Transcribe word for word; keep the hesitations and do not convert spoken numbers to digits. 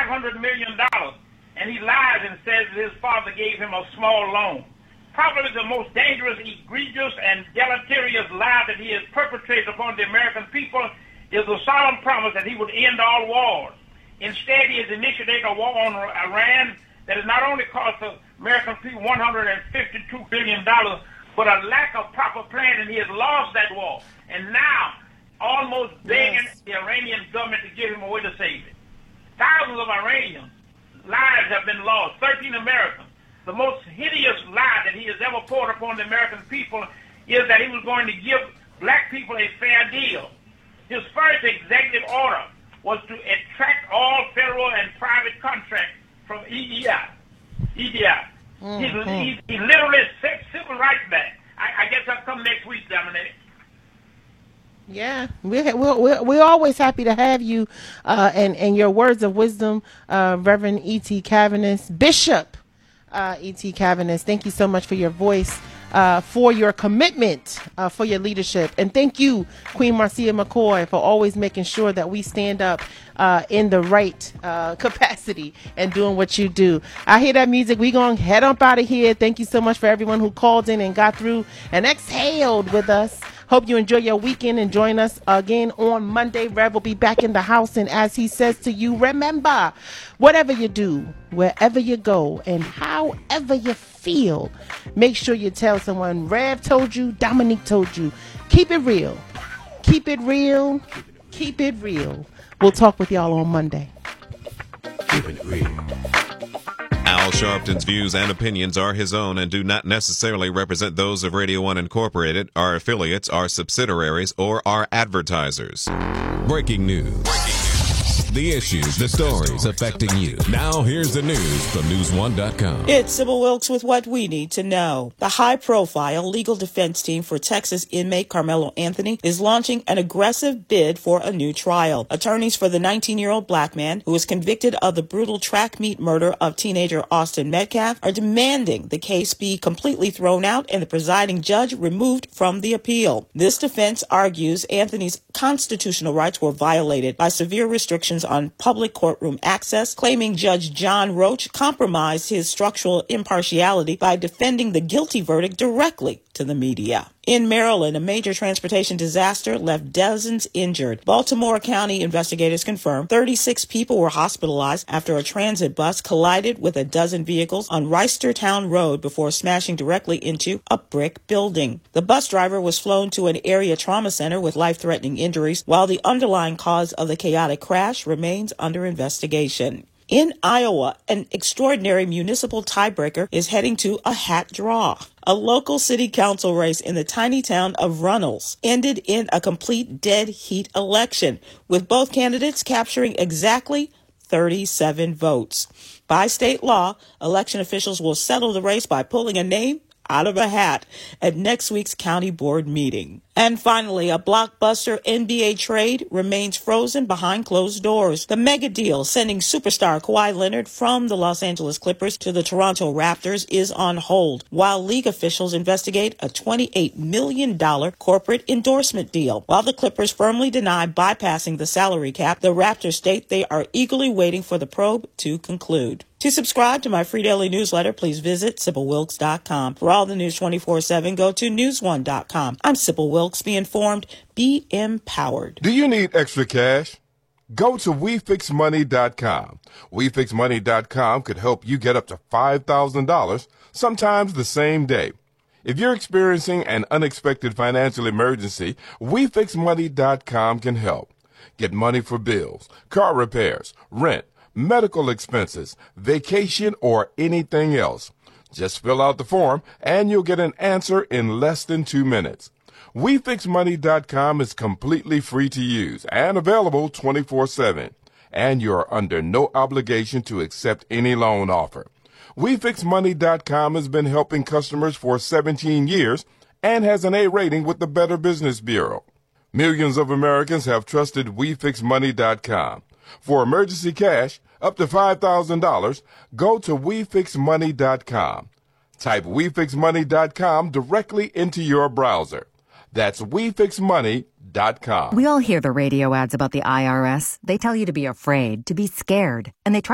five hundred million dollars, and he lies and says that his father gave him a small loan. Probably the most dangerous, egregious, and deleterious lie that he has perpetrated upon the American people is the solemn promise that he would end all wars. Instead, he has initiated a war on Iran that has not only cost the American people one hundred fifty-two billion dollars, but a lack of proper plan, and he has lost that war. And now, almost begging yes. the Iranian government to give him a way to save it. Thousands of Iranians' lives have been lost, thirteen Americans. The most hideous lie that he has ever poured upon the American people is that he was going to give black people a fair deal. His first executive order was to extract all federal and private contracts from E D I. E D I. Mm-hmm. He, he, he literally set civil rights back. I, I guess I'll come next week, Dominic. Yeah, we're, we're, we're always happy to have you uh, and, and your words of wisdom, uh, Reverend E T. Cavanis, Bishop uh, E T. Cavanis. Thank you so much for your voice, uh, for your commitment, uh, for your leadership. And thank you, Queen Marcia McCoy, for always making sure that we stand up uh, in the right uh, capacity and doing what you do. I hear that music. We're going to head up out of here. Thank you so much for everyone who called in and got through and exhaled with us. Hope you enjoy your weekend and join us again on Monday. Rev will be back in the house. And as he says to you, remember, whatever you do, wherever you go, and however you feel, make sure you tell someone, Rev told you, Dominique told you. Keep it real. Keep it real. Keep it real. We'll talk with y'all on Monday. Keep it real. Al Sharpton's views and opinions are his own and do not necessarily represent those of Radio One Incorporated, our affiliates, our subsidiaries, or our advertisers. Breaking news. Breaking news. The issues, the stories affecting you. Now here's the news from news one dot com. It's Sybil Wilkes with what we need to know. The high-profile legal defense team for Texas inmate Carmelo Anthony is launching an aggressive bid for a new trial. Attorneys for the nineteen-year-old black man who was convicted of the brutal track meet murder of teenager Austin Metcalf are demanding the case be completely thrown out and the presiding judge removed from the appeal. This defense argues Anthony's constitutional rights were violated by severe restrictions on public courtroom access, claiming Judge John Roach compromised his structural impartiality by defending the guilty verdict directly to the media. In Maryland, a major transportation disaster left dozens injured. Baltimore County investigators confirmed thirty-six people were hospitalized after a transit bus collided with a dozen vehicles on Reisterstown Road before smashing directly into a brick building. The bus driver was flown to an area trauma center with life-threatening injuries, while the underlying cause of the chaotic crash remains under investigation. In Iowa, an extraordinary municipal tiebreaker is heading to a hat draw. A local city council race in the tiny town of Runnels ended in a complete dead heat election, with both candidates capturing exactly thirty-seven votes. By state law, election officials will settle the race by pulling a name out of a hat at next week's county board meeting. And finally, a blockbuster N B A trade remains frozen behind closed doors. The mega deal sending superstar Kawhi Leonard from the Los Angeles Clippers to the Toronto Raptors is on hold, while league officials investigate a twenty-eight million dollars corporate endorsement deal. While the Clippers firmly deny bypassing the salary cap, the Raptors state they are eagerly waiting for the probe to conclude. To subscribe to my free daily newsletter, please visit Sybil Wilkes dot com. For all the news twenty-four seven, go to news one dot com. I'm Sybil Wilkes. Be informed, be empowered. Do you need extra cash? Go to we fix money dot com. we fix money dot com could help you get up to five thousand dollars, sometimes the same day. If you're experiencing an unexpected financial emergency, we fix money dot com can help. Get money for bills, car repairs, rent, medical expenses, vacation, or anything else. Just fill out the form and you'll get an answer in less than two minutes. we fix money dot com is completely free to use and available twenty-four seven. And you're under no obligation to accept any loan offer. we fix money dot com has been helping customers for seventeen years and has an A rating with the Better Business Bureau. Millions of Americans have trusted we fix money dot com. For emergency cash, up to five thousand dollars, go to we fix money dot com. Type we fix money dot com directly into your browser. That's we fix money dot com. We all hear the radio ads about the I R S. They tell you to be afraid, to be scared, and they try